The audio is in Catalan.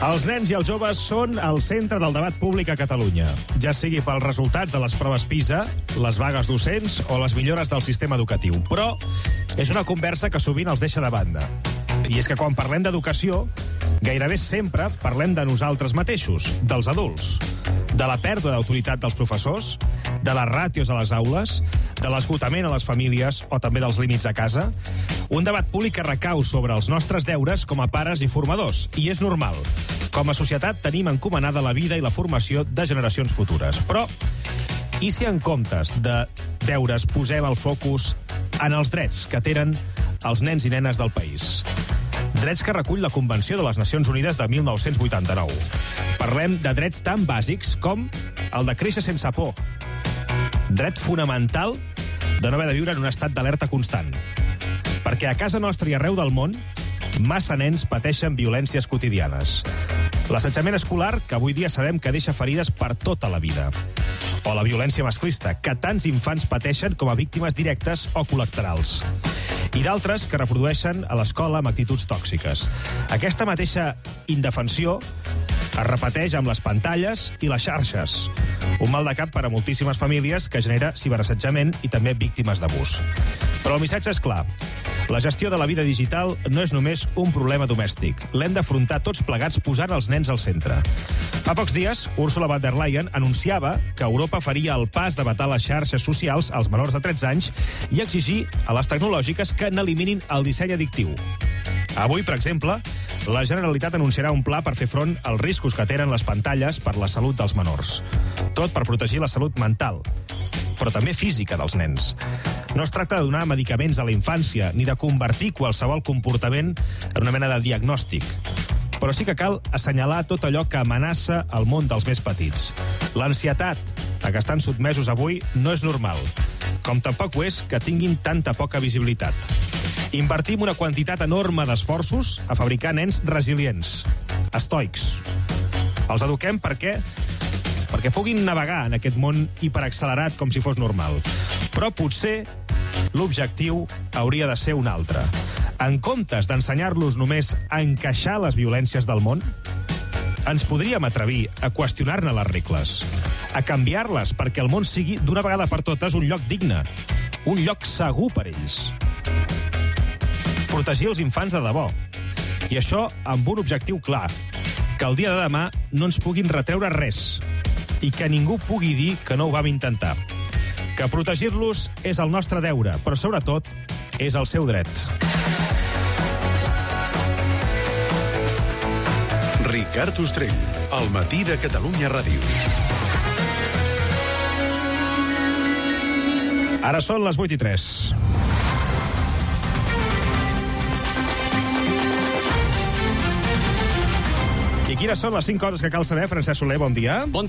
Els nens i els joves són al centre del debat públic a Catalunya, ja sigui pels resultats de les proves PISA, les vagues docents o les millores del sistema educatiu. Però és una conversa que sovint els deixa de banda. I és que quan parlem d'educació, gairebé sempre parlem de nosaltres mateixos, dels adults, de la pèrdua d'autoritat dels professors, de les ràtios a les aules, de l'esgotament a les famílies o també dels límits a casa. Un debat públic que recau sobre els nostres deures com a pares i formadors. I és normal. Com a societat tenim encomanada la vida i la formació de generacions futures. Però, i si en comptes de deures posem el focus en els drets que tenen els nens i nenes del país? Drets que recull la Convenció de les Nacions Unides de 1989. Parlem de drets tan bàsics com el de créixer sense por. Dret fonamental de no haver de viure en un estat d'alerta constant. Perquè a casa nostra i arreu del món, massa nens pateixen violències quotidianes. L'assetjament escolar, que avui dia sabem que deixa ferides per tota la vida. O la violència masclista, que tants infants pateixen com a víctimes directes o col·laterals. I d'altres que reprodueixen a l'escola amb actituds tòxiques. Aquesta mateixa indefensió es repeteix amb les pantalles i les xarxes. Un mal de cap per a moltíssimes famílies que genera ciberassetjament i també víctimes d'abús. Però el missatge és clar. La gestió de la vida digital no és només un problema domèstic. L'hem d'afrontar tots plegats posant els nens al centre. Fa pocs dies, Ursula von der Leyen anunciava que Europa faria el pas de vetar les xarxes socials als menors de 13 anys i exigir a les tecnològiques que n'eliminin el disseny addictiu. Avui, per exemple, la Generalitat anunciarà un pla per fer front als riscos que tenen les pantalles per la salut dels menors. Tot per protegir la salut mental, però també física dels nens. No es tracta de donar medicaments a la infància ni de convertir qualsevol comportament en una mena de diagnòstic. Però sí que cal assenyalar tot allò que amenaça el món dels més petits. L'ansietat a què estan sotmesos avui no és normal, com tampoc ho és que tinguin tanta poca visibilitat. Invertim una quantitat enorme d'esforços a fabricar nens resilients, estoics. Els eduquem perquè puguin navegar en aquest món hiperaccelerat com si fos normal. Però potser l'objectiu hauria de ser un altre. En comptes d'ensenyar-los només a encaixar les violències del món, ens podríem atrevir a qüestionar-ne les regles, a canviar-les perquè el món sigui d'una vegada per totes un lloc digne, un lloc segur per ells. Protegir els infants de debò. I això amb un objectiu clar, que el dia de demà no ens puguin retreure res i que ningú pugui dir que no ho vam intentar. Que protegir-los és el nostre deure, però sobretot és el seu dret. Ricard Ostrell, al matí de Catalunya Ràdio. Ara són les 8:03. I quines són les 5 coses que cal saber? Francesc Soler, bon dia. Bon dia.